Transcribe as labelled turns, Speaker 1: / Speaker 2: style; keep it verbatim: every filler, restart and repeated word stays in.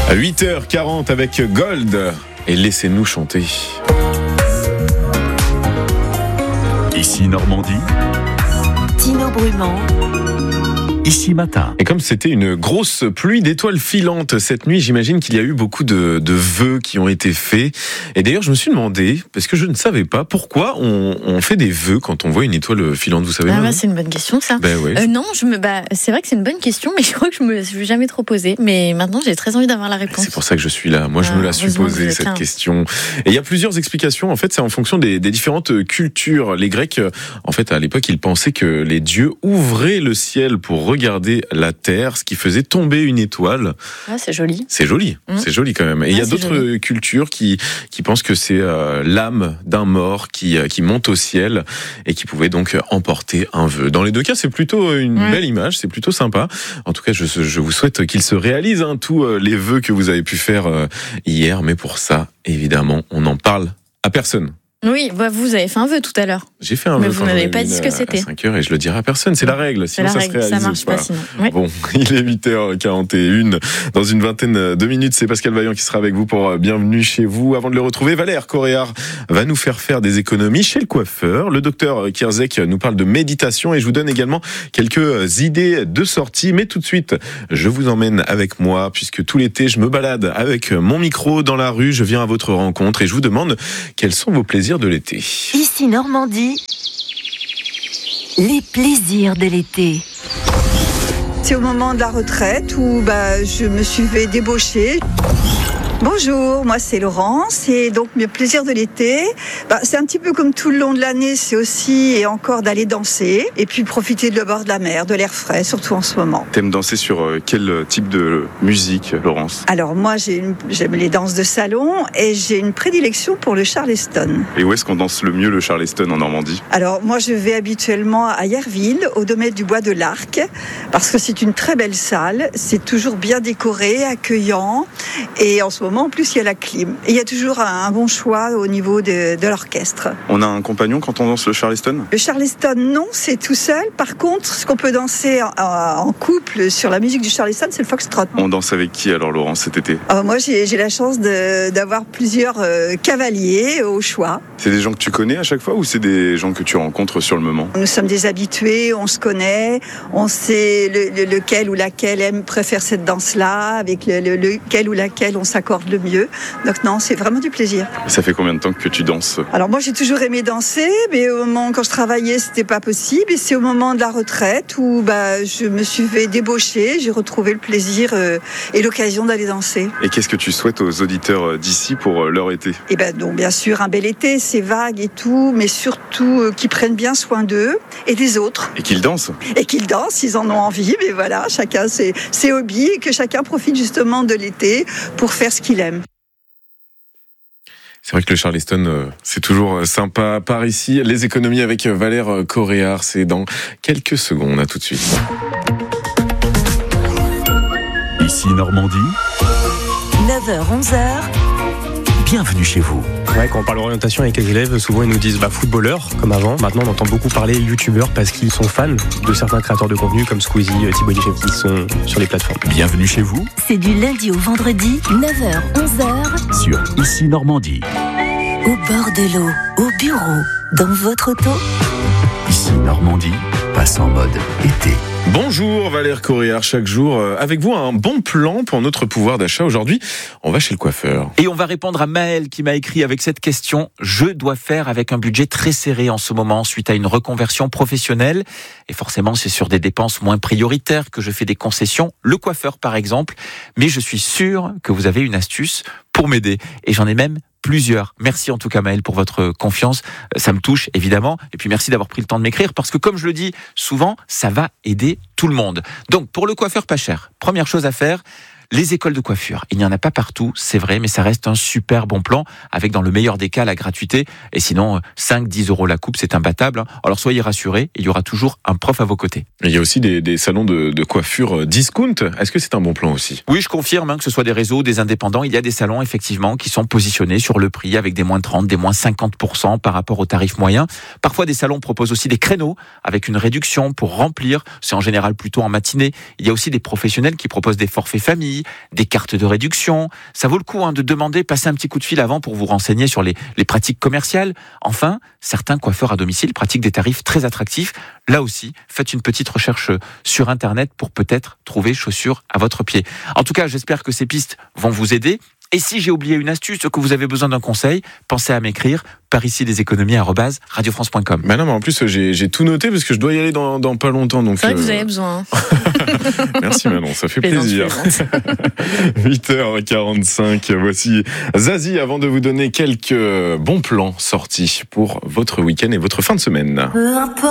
Speaker 1: À huit heures quarante avec Gold et laissez-nous chanter.
Speaker 2: Ici Normandie.
Speaker 3: Tino Brumand.
Speaker 2: Ici Matin.
Speaker 1: Et comme c'était une grosse pluie d'étoiles filantes cette nuit, j'imagine qu'il y a eu beaucoup de, de vœux qui ont été faits. Et d'ailleurs, je me suis demandé, parce que je ne savais pas, pourquoi on, on fait des vœux quand on voit une étoile filante, vous savez?
Speaker 4: Ah bah, c'est une bonne question, ça.
Speaker 1: Ben ouais.
Speaker 4: euh, non, je me, bah, c'est vrai que c'est une bonne question, mais je crois que je me la suis jamais trop posée. Mais maintenant, j'ai très envie d'avoir la réponse.
Speaker 1: C'est pour ça que je suis là. Moi, je ah, me la suis posée, cette question. Et il y a plusieurs explications. En fait, c'est en fonction des, des différentes cultures. Les Grecs, en fait, à l'époque, ils pensaient que les dieux ouvraient le ciel pour regarder la terre, ce qui faisait tomber une étoile.
Speaker 4: Ah, c'est joli.
Speaker 1: C'est joli, mmh. c'est joli quand même. Et il ah, y a d'autres joli. cultures qui qui pensent que c'est euh, l'âme d'un mort qui qui monte au ciel et qui pouvait donc emporter un vœu. Dans les deux cas, c'est plutôt une mmh. belle image, c'est plutôt sympa. En tout cas, je je vous souhaite qu'ils se réalisent hein, tous euh, les vœux que vous avez pu faire euh, hier. Mais pour ça, évidemment, on n'en parle à personne.
Speaker 4: Oui, bah vous avez fait un vœu tout à l'heure.
Speaker 1: J'ai fait un
Speaker 4: mais
Speaker 1: vœu.
Speaker 4: Mais vous n'avez pas dit ce que c'était.
Speaker 1: À cinq heures et je le dirai à personne. C'est la règle. Sinon,
Speaker 4: la
Speaker 1: ça
Speaker 4: règle.
Speaker 1: se réalise
Speaker 4: ça marche
Speaker 1: pas.
Speaker 4: pas sinon. Oui.
Speaker 1: Bon, il est huit heures quarante et une. Dans une vingtaine de minutes, c'est Pascal Vaillant qui sera avec vous pour Bienvenue chez vous. Avant de le retrouver, Valère Coréard va nous faire faire des économies chez le coiffeur. Le docteur Kierzek nous parle de méditation et je vous donne également quelques idées de sortie. Mais tout de suite, je vous emmène avec moi puisque tout l'été, je me balade avec mon micro dans la rue. Je viens à votre rencontre et je vous demande quels sont vos plaisirs de l'été.
Speaker 3: Ici Normandie, les plaisirs de l'été.
Speaker 5: C'est au moment de la retraite où bah, je me suis fait débaucher. Bonjour, moi c'est Laurence et donc mes plaisirs de l'été, bah, c'est un petit peu comme tout le long de l'année, c'est aussi et encore d'aller danser et puis profiter de le bord de la mer, de l'air frais, surtout en ce moment.
Speaker 6: T'aimes danser sur quel type de musique, Laurence?
Speaker 5: Alors moi j'ai une, j'aime les danses de salon et j'ai une prédilection pour le charleston.
Speaker 6: Et où est-ce qu'on danse le mieux le charleston en Normandie?
Speaker 5: Alors moi je vais habituellement à Yerville, au domaine du Bois de l'Arc, parce que c'est une très belle salle, c'est toujours bien décoré, accueillant et en ce moment en plus il y a la clim. Et il y a toujours un bon choix au niveau de, de l'orchestre.
Speaker 6: On a un compagnon quand on danse le charleston?
Speaker 5: Le charleston non, c'est tout seul. Par contre, ce qu'on peut danser en, en couple sur la musique du charleston, c'est le foxtrot.
Speaker 6: On danse avec qui alors Laurence cet été?
Speaker 5: Alors, moi j'ai, j'ai la chance de, d'avoir plusieurs euh, cavaliers au choix.
Speaker 6: C'est des gens que tu connais à chaque fois ou c'est des gens que tu rencontres sur le moment?
Speaker 5: Nous sommes des habitués, on se connaît, on sait le, le, lequel ou laquelle aime préfère cette danse-là, avec le, le, lequel ou laquelle on s'accorde le mieux. Donc non, c'est vraiment du plaisir.
Speaker 6: Et ça fait combien de temps que tu danses?
Speaker 5: Alors moi j'ai toujours aimé danser, mais au moment quand je travaillais c'était pas possible. Et c'est au moment de la retraite où bah, je me suis fait débaucher, j'ai retrouvé le plaisir euh, et l'occasion d'aller danser.
Speaker 6: Et qu'est-ce que tu souhaites aux auditeurs d'ici pour leur été?
Speaker 5: Eh ben donc bien sûr un bel été, c'est vague et tout, mais surtout euh, qu'ils prennent bien soin d'eux et des autres.
Speaker 6: Et qu'ils dansent.
Speaker 5: Et qu'ils dansent, ils en ont envie, mais voilà, chacun ses, ses hobbies et que chacun profite justement de l'été pour faire ce qu'il aime.
Speaker 1: C'est vrai que le charleston, c'est toujours sympa par ici. Les économies avec Valère Coréard, c'est dans quelques secondes. À tout de suite.
Speaker 2: Ici Normandie.
Speaker 3: neuf heures onze heures.
Speaker 2: Bienvenue chez vous.
Speaker 7: Ouais, quand on parle orientation avec les élèves, souvent ils nous disent bah, footballeur, comme avant. Maintenant, on entend beaucoup parler youtubeurs parce qu'ils sont fans de certains créateurs de contenu comme Squeezie, Thibaut Inchep qui sont sur les plateformes.
Speaker 2: Bienvenue chez vous.
Speaker 3: C'est du lundi au vendredi, neuf heures onze heures.
Speaker 2: Sur Ici Normandie.
Speaker 3: Au bord de l'eau, au bureau, dans votre auto.
Speaker 2: Ici Normandie passe en mode été.
Speaker 1: Bonjour Valère Coréard, chaque jour avec vous un bon plan pour notre pouvoir d'achat. Aujourd'hui, on va chez le coiffeur.
Speaker 8: Et on va répondre à Maël qui m'a écrit avec cette question. Je dois faire avec un budget très serré en ce moment suite à une reconversion professionnelle. Et forcément, c'est sur des dépenses moins prioritaires que je fais des concessions. Le coiffeur par exemple. Mais je suis sûr que vous avez une astuce pour m'aider. Et j'en ai même plusieurs. Merci en tout cas Maël pour votre confiance. Ça me touche évidemment. Et puis merci d'avoir pris le temps de m'écrire parce que comme je le dis souvent, ça va aider tout le monde. Donc pour le coiffeur pas cher, première chose à faire, les écoles de coiffure. Il n'y en a pas partout, c'est vrai, mais ça reste un super bon plan, avec dans le meilleur des cas la gratuité. Et sinon, cinq à dix euros la coupe, c'est imbattable. Alors soyez rassurés, il y aura toujours un prof à vos côtés.
Speaker 1: Il y a aussi des, des salons de, de coiffure discount. Est-ce que c'est un bon plan aussi?
Speaker 8: Oui, je confirme, hein, que ce soit des réseaux, des indépendants, il y a des salons effectivement qui sont positionnés sur le prix avec des moins trente, des moins cinquante pour cent par rapport au tarif moyen. Parfois, des salons proposent aussi des créneaux avec une réduction pour remplir. C'est en général plutôt en matinée. Il y a aussi des professionnels qui proposent des forfaits famille garantie, des cartes de réduction. Ça vaut le coup hein, de demander, passer un petit coup de fil avant pour vous renseigner sur les, les pratiques commerciales. Enfin, certains coiffeurs à domicile pratiquent des tarifs très attractifs. Là aussi, faites une petite recherche sur Internet pour peut-être trouver chaussures à votre pied. En tout cas, j'espère que ces pistes vont vous aider. Et si j'ai oublié une astuce, que vous avez besoin d'un conseil, pensez à m'écrire par ici des économies arobase radio france point com.
Speaker 1: Bah non, mais en plus, j'ai, j'ai tout noté parce que je dois y aller dans, dans pas longtemps. Donc,
Speaker 4: c'est vrai
Speaker 1: euh...
Speaker 4: que vous avez besoin.
Speaker 1: Merci Manon, ça fait
Speaker 4: Plaisante,
Speaker 1: plaisir. huit heures quarante-cinq, voici Zazie avant de vous donner quelques bons plans sortis pour votre week-end et votre fin de semaine.